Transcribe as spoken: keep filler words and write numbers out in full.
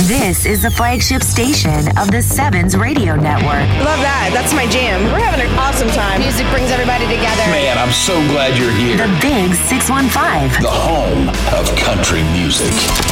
This is the flagship station of the Sevens Radio Network. Love that. That's my jam. We're having an awesome time. Music brings everybody together. Man, I'm so glad you're here. The Big six one five. The home of country music.